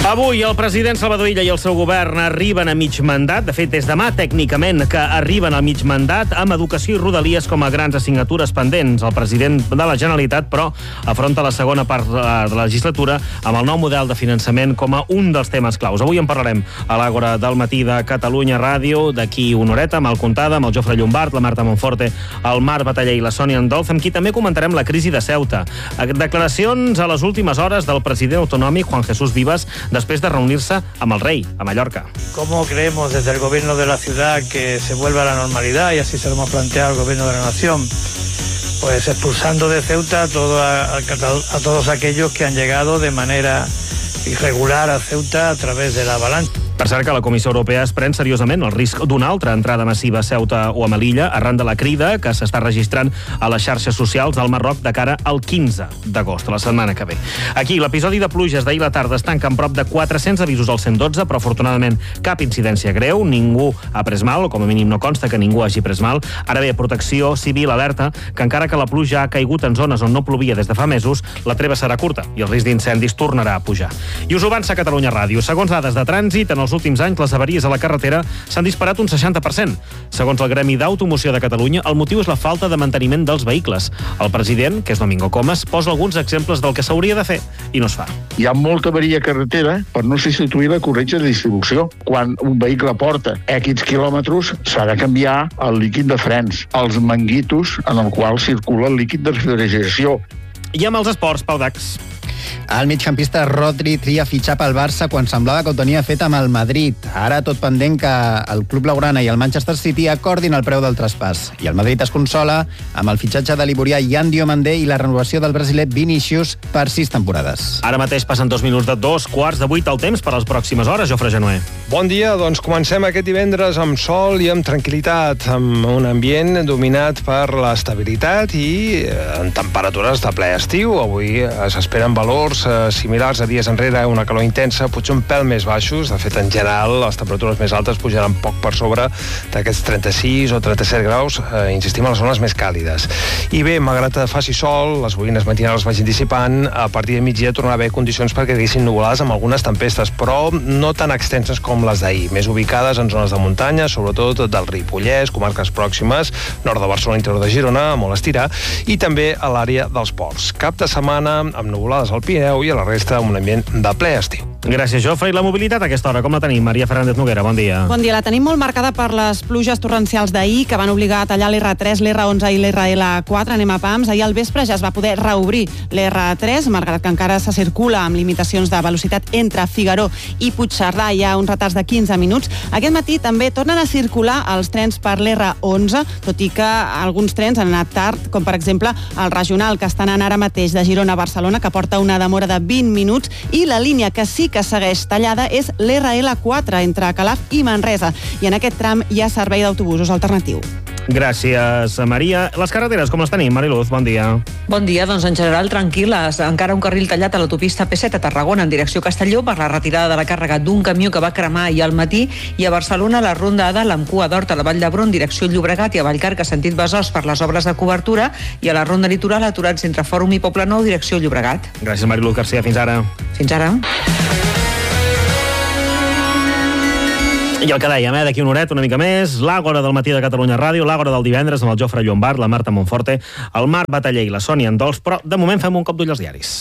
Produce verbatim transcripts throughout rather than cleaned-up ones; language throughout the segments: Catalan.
Avui el president Salvador Illa i el seu govern arriben a mig mandat. De fet, des demà, tècnicament, que arriben a mig mandat amb educació i rodalies com a grans assignatures pendents. El president de la Generalitat, però, afronta la segona part de la legislatura amb el nou model de finançament com a un dels temes claus. Avui en parlarem a l'Àgora del matí de Catalunya Ràdio, d'aquí una horeta, amb el Contada, amb el Jofre Llombart, la Marta Monforte, el Marc Bataller i la Sònia Andolz, amb qui també comentarem la crisi de Ceuta. Declaracions a les últimes hores del president autonòmic, Juan Jesús Vivas, después de reunirse amb el rey, a Mallorca. ¿Cómo creemos desde el gobierno de la ciudad que se vuelva a la normalidad? Y así se lo hemos planteado al gobierno de la nación. Pues expulsando de Ceuta a, todo, a, a todos aquellos que han llegado de manera irregular a Ceuta a través de la avalancha. Per cert que la Comissió Europea es pren seriosament el risc d'una altra entrada massiva a Ceuta o a Melilla arran de la crida que s'està registrant a les xarxes socials del Marroc de cara al quinze d'agost, la setmana que ve. Aquí, l'episodi de pluges d'ahir la tarda es tanca amb prop de quatre-cents avisos al cent dotze, però afortunadament cap incidència greu, ningú ha pres mal, o com a mínim no consta que ningú hagi pres mal. Ara bé, Protecció Civil alerta que encara que la pluja ha caigut en zones on no plovia des de fa mesos, la treva serà curta i el risc d'incendis tornarà a pujar. I us ho avança Catalunya Ràdio. Segons dades de trànsit, en els últims anys les avaries a la carretera s'han disparat un seixanta per cent. Segons el Gremi d'Automoció de Catalunya, el motiu és la falta de manteniment dels vehicles. El president, que és Domingo Comas, posa alguns exemples del que s'hauria de fer i no es fa. Hi ha molta avaria a carretera per no substituir la corretja de distribució. Quan un vehicle porta X quilòmetres, s'ha de canviar el líquid de frens, els manguitos en el qual circula el líquid de refrigeració. I amb els esports, Pau Dax. El migcampista Rodri tria fitxar pel Barça quan semblava que ho tenia fet amb el Madrid. Ara tot pendent que el Club Blaugrana i el Manchester City acordin el preu del traspàs. I el Madrid es consola amb el fitxatge de l'ivorià Yan Diomandé i la renovació del brasiler Vinícius per sis temporades. Ara mateix passen dos minuts de dos quarts de vuit al temps per a les pròximes hores, Jofre Genuer. Bon dia, doncs comencem aquest divendres amb sol i amb tranquil·litat, amb un ambient dominat per l'estabilitat i en temperatures de ple estiu. Avui s'esperen valors similars a dies enrere, una calor intensa, potser un pèl més baixos. De fet, en general, les temperatures més altes pujaran poc per sobre d'aquests trenta-sis o trenta-set graus, eh, insistim, a les zones més càlides. I bé, malgrat faci sol, les boires matinals vagin dissipant, a partir de migdia tornarà a haver condicions perquè quedissin nuvolades amb algunes tempestes, però no tan extenses com les d'ahir, més ubicades en zones de muntanya, sobretot del Ripollès, comarques pròximes, nord de Barcelona, interior de Girona, molt estirar, i també a l'àrea dels ports. Cap de setmana amb nuvolades al Pirineu i a la resta un ambient de ple estiu. Gràcies, Jofre. I la mobilitat a aquesta hora, com la tenim? Maria Fernández Noguera, bon dia. Bon dia, la tenim molt marcada per les pluges torrencials d'ahir, que van obligar a tallar l'R tres, l'R onze i l'R L quatre. Anem a pams. Ahir al vespre ja es va poder reobrir l'R tres, malgrat que encara se circula amb limitacions de velocitat entre Figaró i Puigcerdà. Hi ha uns retards de quinze minuts. Aquest matí també tornen a circular els trens per l'R onze, tot i que alguns trens han anat tard, com per exemple el regional, que està anant ara mateix de Girona a Barcelona, que porta una demora de vint minuts, i la línia que sí que segueix tallada és l'R L quatre entre Calaf i Manresa, i en aquest tram hi ha servei d'autobusos alternatiu. Gràcies, Maria. Les carreteres, com les tenim? Mariluz, bon dia. Bon dia, doncs en general tranquil·les. Encara un carril tallat a l'autopista P set a Tarragona en direcció Castelló per la retirada de la càrrega d'un camió que va cremar ahir al matí, i a Barcelona la ronda Ada amb cua d'Hort a la Vall d'Hebron direcció Llobregat i a Vallcarca sentit Besòs per les obres de cobertura, i a la ronda litoral aturats entre Fòrum i Poblenou direcció Llobregat. Gràcies, Mariluz García. Fins ara. Fins ara. I el que dèiem, eh, d'aquí una horeta, una mica més, l'Àgora del matí de Catalunya Ràdio, l'Àgora del divendres amb el Jofre Llombart, la Marta Monforte, el Marc Bataller i la Sònia Andolz, però de moment fem un cop d'ull als diaris.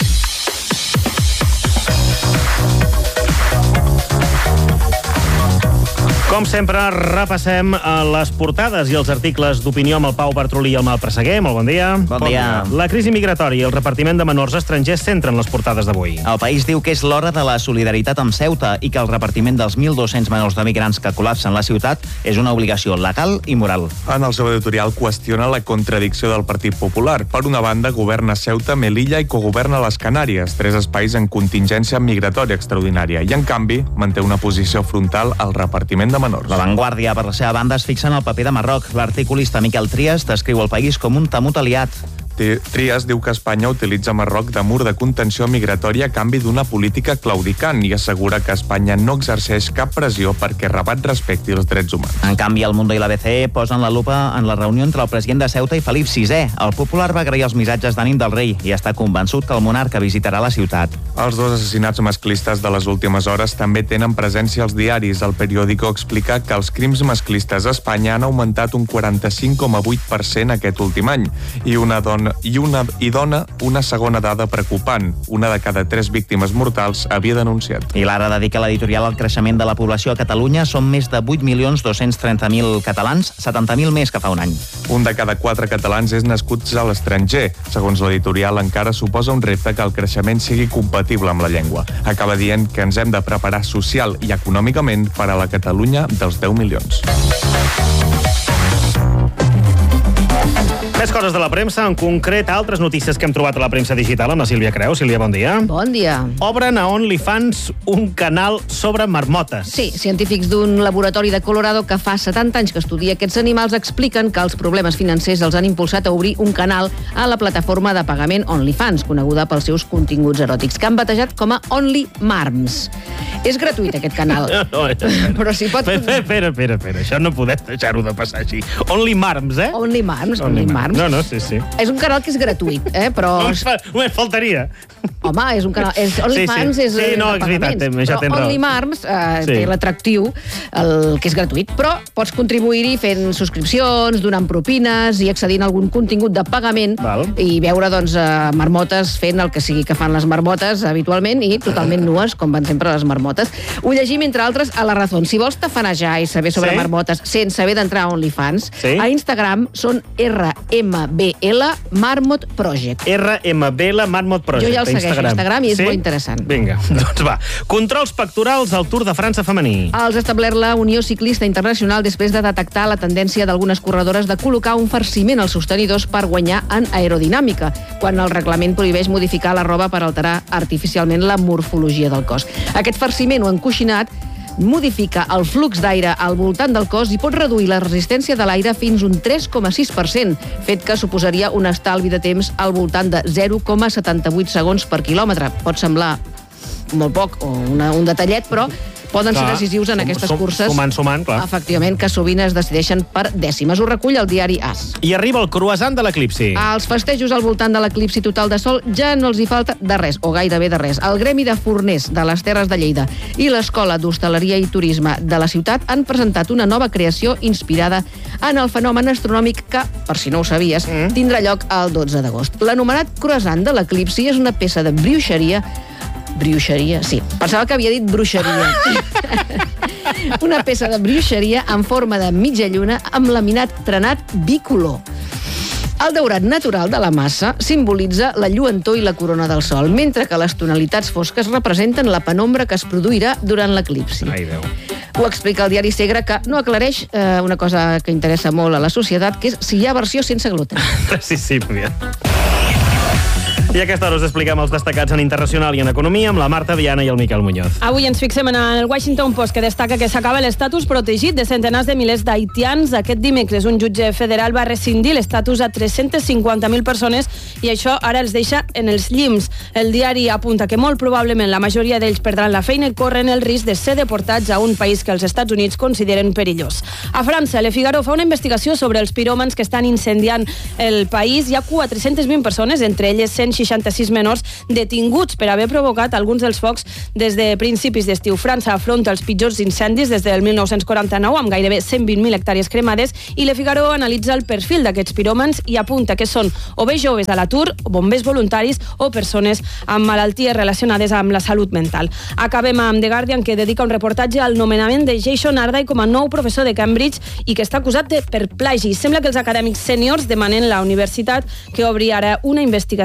Com sempre, repassem les portades i els articles d'opinió amb el Pau Bartrolí i el Marc Presseguer. Molt bon dia. Bon dia. La crisi migratòria i el repartiment de menors estrangers centren les portades d'avui. El País diu que és l'hora de la solidaritat amb Ceuta i que el repartiment dels mil dos-cents menors de migrants que col·lapsen la ciutat és una obligació legal i moral. En el seu editorial qüestiona la contradicció del Partit Popular. Per una banda, governa Ceuta, Melilla i cogoverna les Canàries, tres espais en contingència migratòria extraordinària, i en canvi manté una posició frontal al repartiment de menors. La Vanguardia, per la seva banda, es fixa en el paper de Marroc. L'articulista Miquel Trias descriu el país com un temut aliat. Trias diu que Espanya utilitza Marroc de mur de contenció migratòria a canvi d'una política claudicant i assegura que Espanya no exerceix cap pressió perquè Rabat respecti els drets humans. En canvi, el Mundo i la B C E posen la lupa en la reunió entre el president de Ceuta i Felip sisè. El popular va agrair els missatges d'ànim del rei i està convençut que el monarca visitarà la ciutat. Els dos assassinats masclistes de les últimes hores també tenen presència als diaris. El periòdico explica que els crims masclistes a Espanya han augmentat un quaranta-cinc coma vuit per cent aquest últim any i una dona i una i dona una segona dada preocupant. Una de cada tres víctimes mortals havia denunciat. I l'Ara dedica l'editorial al creixement de la població a Catalunya. Són més de vuit milions dos-cents trenta mil catalans, setanta mil més que fa un any. Un de cada quatre catalans és nascuts a l'estranger. Segons l'editorial, encara suposa un repte que el creixement sigui compatible amb la llengua. Acaba dient que ens hem de preparar social i econòmicament per a la Catalunya dels deu milions. Més coses de la premsa, en concret altres notícies que hem trobat a la premsa digital amb la Sílvia Creu. Sílvia, bon dia. Bon dia. Obren a OnlyFans un canal sobre marmotes. Sí, científics d'un laboratori de Colorado que fa setanta anys que estudia aquests animals expliquen que els problemes financers els han impulsat a obrir un canal a la plataforma de pagament OnlyFans, coneguda pels seus continguts eròtics, que han batejat com a OnlyMarms. És gratuït, aquest canal. No, no, espera. Però si pot... Espera, espera, espera, espera. Això no podem deixar-ho de passar així. OnlyMarms, eh? OnlyMarms, OnlyMarms. No, no, sí, sí. És un canal que és gratuït, eh? Però... Només, fa, només faltaria. Home, és un canal... És, OnlyFans sí, sí. és sí, no, de pagaments. És veritat, però OnlyMarms eh, sí. té l'atractiu, el que és gratuït, però pots contribuir-hi fent subscripcions, donant propines i accedint a algun contingut de pagament. Val. I veure, doncs, eh, marmotes fent el que sigui que fan les marmotes habitualment i totalment nues, com van sempre les marmotes. Ho llegim, entre altres, a La Razón. Si vols tafanejar i saber sobre sí? marmotes sense haver d'entrar a OnlyFans, sí? a Instagram són R M B L Marmot Project. R M B L Marmot Project. Jo ja el segueixo a Instagram i és sí? molt interessant. Vinga, doncs va. Controls pectorals al Tour de França femení. Els ha establert la Unió Ciclista Internacional després de detectar la tendència d'algunes corredores de col·locar un farciment als sostenidors per guanyar en aerodinàmica, quan el reglament prohibeix modificar la roba per alterar artificialment la morfologia del cos. Aquest farciment o encoixinat modifica el flux d'aire al voltant del cos i pot reduir la resistència de l'aire fins un tres coma sis per cent, fet que suposaria un estalvi de temps al voltant de zero coma setanta-vuit segons per quilòmetre. Pot semblar molt poc o una, un detallet, però poden clar, ser decisius en som, aquestes som, curses. Sumant, sumant, clar. Efectivament, que sovint es decideixen per dècimes. Ho recull el diari As. I arriba el croissant de l'eclipsi. Els festejos al voltant de l'eclipsi total de sol ja no els hi falta de res, o gairebé de res. El Gremi de Forners de les Terres de Lleida i l'Escola d'Hostaleria i Turisme de la ciutat han presentat una nova creació inspirada en el fenomen astronòmic que, per si no ho sabies, mm. tindrà lloc el dotze d'agost. L'anomenat croissant de l'eclipsi és una peça de brioixeria Brioixeria, sí. Pensava que havia dit bruixeria. Una peça de brioixeria en forma de mitja lluna amb laminat trenat bicolor. El daurat natural de la massa simbolitza la lluentor i la corona del sol, mentre que les tonalitats fosques representen la penombra que es produirà durant l'eclipsi. Ai, Déu. Ho explica el diari Segre, que no aclareix eh, una cosa que interessa molt a la societat, que és si hi ha versió sense gluten. Sí, sí, bien. I a aquesta hora us expliquem els destacats en internacional i en economia amb la Marta Viana i el Miquel Muñoz. Avui ens fixem en el Washington Post, que destaca que s'acaba l'estatus protegit de centenars de milers d'haitians. Aquest dimecres un jutge federal va rescindir l'estatus a tres-centes cinquanta mil persones i això ara els deixa en els llims. El diari apunta que molt probablement la majoria d'ells perdran la feina i corren el risc de ser deportats a un país que els Estats Units consideren perillós. A França, Le Figaro fa una investigació sobre els piròmans que estan incendiant el país. Hi ha quatre-centes vint persones, entre elles cent seixanta-sis menors, detinguts per haver provocat alguns dels focs des de principis d'estiu. França afronta els pitjors incendis des del mil nou-cents quaranta-nou, amb gairebé cent vint mil hectàrees cremades, i Le Figaro analitza el perfil d'aquests piròmans i apunta que són o bé joves a l'atur, o bombers voluntaris, o persones amb malalties relacionades amb la salut mental. Acabem amb The Guardian, que dedica un reportatge al nomenament de Jason Arday com a nou professor de Cambridge i que està acusat de per plagi. Sembla que els acadèmics sèniors demanen a la universitat que obri ara una investigació. Recordem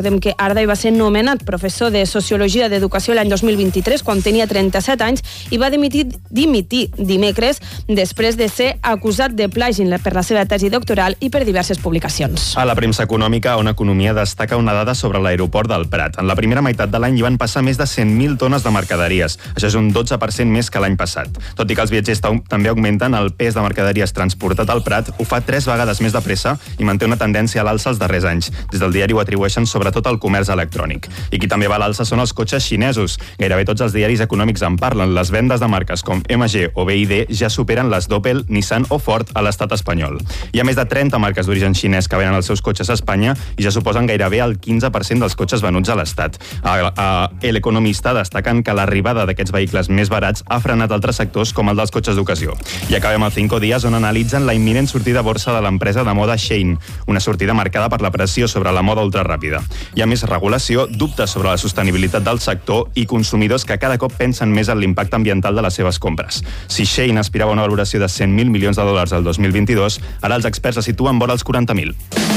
Recordem que Ardai va ser nomenat professor de Sociologia d'Educació l'any dos mil vint-i-tres, quan tenia trenta-set anys, i va dimitir, dimitir dimecres després de ser acusat de plagi per la seva tesi doctoral i per diverses publicacions. A la premsa econòmica, On Economia destaca una dada sobre l'aeroport del Prat. En la primera meitat de l'any hi van passar més de cent mil tones de mercaderies. Això és un dotze per cent més que l'any passat. Tot i que els viatgers també augmenten, el pes de mercaderies transportat al Prat ho fa tres vegades més de pressa i manté una tendència a l'alça els darrers anys. Des del diari ho atribueixen sobretot al comerç electrònic. I qui també va a l'alça són els cotxes xinesos. Gairebé tots els diaris econòmics en parlen. Les vendes de marques com M G o B Y D ja superen les d'Opel, Nissan o Ford a l'estat espanyol. Hi ha més de trenta marques d'origen xinès que venen els seus cotxes a Espanya i ja suposen gairebé el quinze per cent dels cotxes venuts a l'estat. El Economista destaquen que l'arribada d'aquests vehicles més barats ha frenat altres sectors com el dels cotxes d'ocasió. I acabem el Cinco Días, on analitzen la imminent sortida a borsa de l'empresa de moda Shein, una sortida marcada per la pressió sobre la moda ultraràpida. Hi ha més regulació, dubtes sobre la sostenibilitat del sector i consumidors que cada cop pensen més en l'impacte ambiental de les seves compres. Si Shein aspirava a una valoració de cent mil milions de dòlars al dos mil vint-i-dos, ara els experts la situen vora els quaranta mil.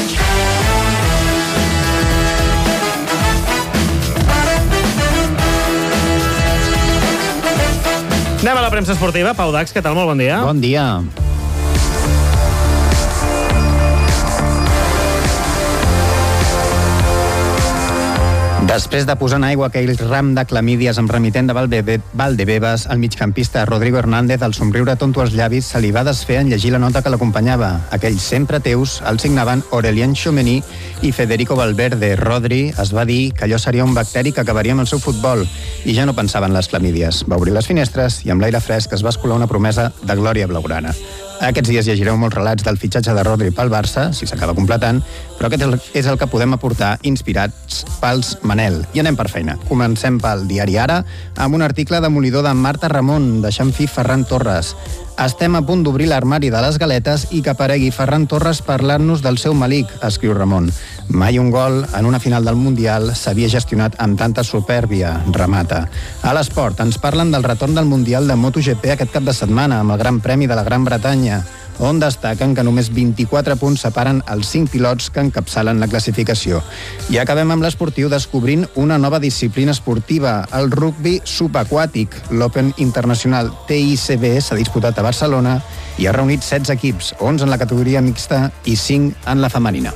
Anem a la premsa esportiva. Pau Dax, què tal? Molt bon dia. Bon dia. Després de posar en aigua aquell ram de clamídies amb remitent de Valdebebas, el migcampista Rodrigo Hernández, al somriure tonto als llavis, se li va desfer en llegir la nota que l'acompanyava. Aquells sempre teus el signaven Aurélien Tchouameni i Federico Valverde. Rodri es va dir que allò seria un bacteri que acabaria amb el seu futbol i ja no pensava en les clamídies. Va obrir les finestres i amb l'aire fresc es va escolar una promesa de glòria blaugrana. Aquests dies llegireu molts relats del fitxatge de Rodri pel Barça, si s'acaba completant, però aquest és el que podem aportar inspirats pels Manel. I anem per feina. Comencem pel diari Ara, amb un article demolidor de Marta Ramon, deixant fi Ferran Torres. Estem a punt d'obrir l'armari de les galetes i que aparegui Ferran Torres parlant-nos del seu malic, escriu Ramon. Mai un gol en una final del Mundial s'havia gestionat amb tanta supèrbia, remata. A l'esport ens parlen del retorn del Mundial de MotoGP aquest cap de setmana amb el Gran Premi de la Gran Bretanya, on destaquen que només vint-i-quatre punts separen els cinc pilots que encapçalen la classificació. I acabem amb l'esportiu descobrint una nova disciplina esportiva, el rugbi subaquàtic. L'Open Internacional T I C B s'ha disputat a Barcelona i ha reunit setze equips, onze en la categoria mixta i cinc en la femenina.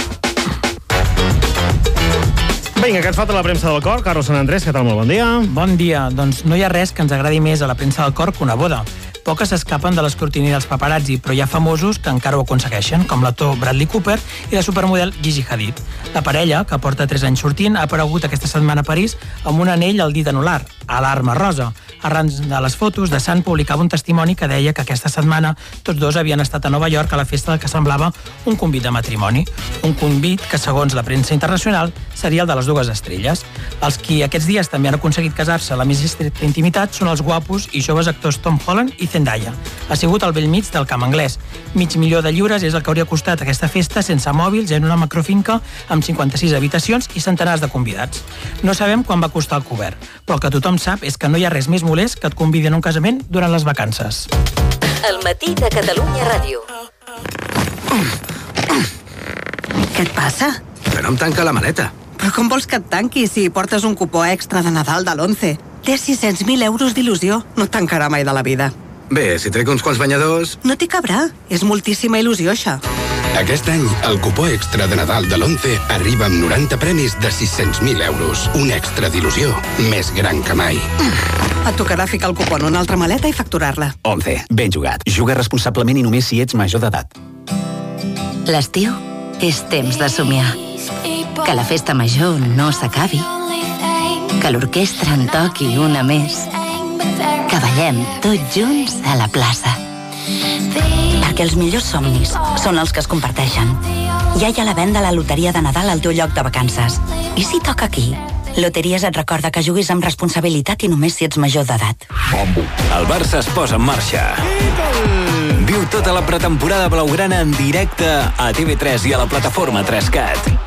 Vinga, que ens falta la premsa del cor. Carlos Sant Andrés, què tal? Molt bon dia. Bon dia. Doncs no hi ha res que ens agradi més a la premsa del cor que una boda. Poques s'escapen de l'escrutini dels paparazzi, però hi ha famosos que encara ho aconsegueixen, com l'actor Bradley Cooper i la supermodel Gigi Hadid. La parella, que porta tres anys sortint, ha aparegut aquesta setmana a París amb un anell al dit anular, alarma rosa. Arran de les fotos, The Sun publicava un testimoni que deia que aquesta setmana tots dos havien estat a Nova York a la festa del que semblava un convit de matrimoni. Un convit que, segons la premsa internacional, seria el de les dues estrelles. Els qui aquests dies també han aconseguit casar-se a la més estricta intimitat són els guapos i joves actors Tom Holland i Zendaya. Ha sigut al bell mig del camp anglès. Mig milió de lliures és el que hauria costat aquesta festa sense mòbils en una macrofinca amb cinquanta-sis habitacions i centenars de convidats. No sabem quan va costar el cobert, però el que tothom sap és que no hi ha res més molest que et convidin a un casament durant les vacances. El matí de Catalunya Ràdio. Què et passa? Que no em tanca la maleta. Però com vols que et tanqui si portes un cupó extra de Nadal de l'Once? Té sis-cents mil euros d'il·lusió. No et tancarà mai de la vida. Bé, si trec uns quants banyadors... No t'hi cabrà. És moltíssima il·lusió, això. Aquest any, el cupó extra de Nadal de l'Once arriba amb noranta premis de sis-cents mil euros. Un extra d'il·lusió més gran que mai. Et tocarà ficar el cupó en una altra maleta i facturar-la. Once, ben jugat. Juga responsablement i només si ets major d'edat. L'estiu és temps de somiar. Que la festa major no s'acabi. Que l'orquestra en toqui una més. Que ballem tots junts a la plaça. Perquè els millors somnis són els que es comparteixen. Ja hi ha la venda a la loteria de Nadal al teu lloc de vacances. I si toca aquí? Loteries et recorda que juguis amb responsabilitat i només si ets major d'edat. El Barça es posa en marxa. Viu tota la pretemporada blaugrana en directe a T V tres i a la plataforma tres cat.